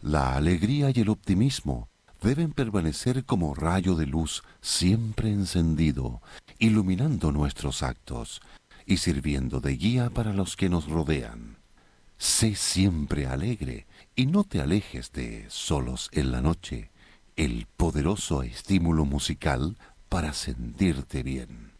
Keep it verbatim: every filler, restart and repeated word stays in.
La alegría y el optimismo deben permanecer como rayo de luz siempre encendido, iluminando nuestros actos y sirviendo de guía para los que nos rodean. Sé siempre alegre y no te alejes de Solos en la Noche, el poderoso estímulo musical para sentirte bien.